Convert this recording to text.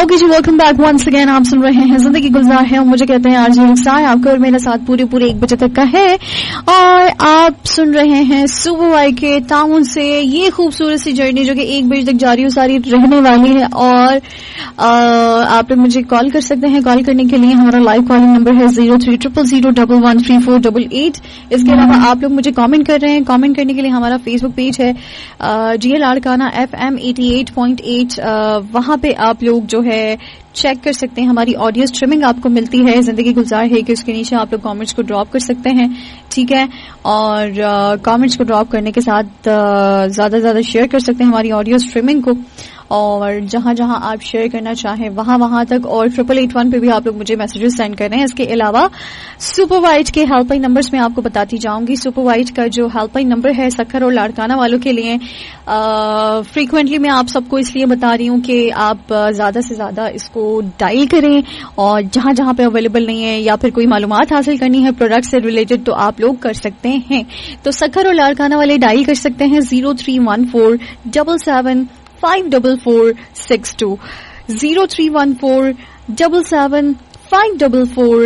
Okay जी, welcome back once again. आप सुन रहे हैं जिंदगी गुलजार है और मुझे कहते हैं आरजे रुखसार। आपका और मेरा साथ पूरे 1 बजे तक का है और आप सुन रहे हैं सुबह वाई के टाउन से ये खूबसूरत सी जर्नी जो कि 1 बजे तक जारी सारी रहने वाली है। और आप लोग मुझे कॉल कर सकते हैं। कॉल करने के लिए हमारा लाइव कॉलिंग नंबर है 0300113488। इसके अलावा आप लोग मुझे कमेंट कर रहे हैं। कमेंट करने के लिए हमारा फेसबुक पेज है GL लाड़काना FM 88.8। वहां पे आप लोग जो है चेक कर सकते हैं। हमारी ऑडियो स्ट्रीमिंग आपको मिलती है जिंदगी गुलजार है कि उसके नीचे आप लोग कमेंट्स को ड्रॉप कर सकते हैं, ठीक है। और कमेंट्स को ड्रॉप करने के साथ ज्यादा से ज्यादा शेयर कर सकते हैं हमारी ऑडियो स्ट्रीमिंग को। और जहां जहां आप शेयर करना चाहें वहां तक। और 8881 पे भी आप लोग मुझे मैसेजेस सेंड कर रहे हैं। इसके अलावा सुपर वाइट के हेल्पलाइन नंबर्स में आपको बताती जाऊंगी। सुपर वाइट का जो हेल्पलाइन नंबर है सक्खर और लाड़काना वालों के लिए फ्रीक्वेंटली मैं आप सबको इसलिए बता रही हूं कि आप ज्यादा से ज्यादा इसको डायल करें और जहां जहां पे अवेलेबल नहीं है या फिर कोई मालूमात हासिल करनी है प्रोडक्ट से रिलेटेड तो आप लोग कर सकते हैं। तो सक्खर और लाड़काना वाले डायल कर सकते हैं 0314775462 03147754